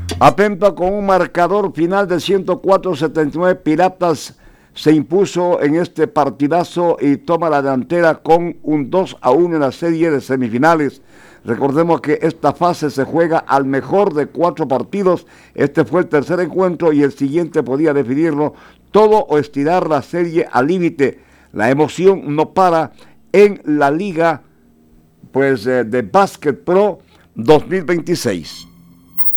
Atento con un marcador final de 104-79, Piratas se impuso en este partidazo y toma la delantera con un 2-1 en la serie de semifinales. Recordemos que esta fase se juega al mejor de 4 partidos. Este fue el tercer encuentro y el siguiente podía definirlo todo o estirar la serie al límite. La emoción no para en la liga de Básquet Pro 2026.